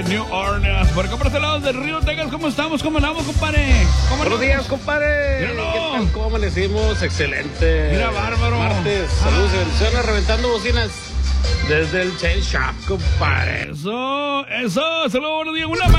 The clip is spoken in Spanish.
New Orleans. Por acá por este lado del Río Texas, ¿cómo estamos? ¿Cómo andamos, compadre? Buenos días, compadre. Míralo. ¿Qué tal? ¿Cómo amanecimos? Excelente. Mira, bárbaro. Martes, saludos y bendiciones, reventando bocinas desde el Chain Shop, compadre. Eso, saludos, buenos días, una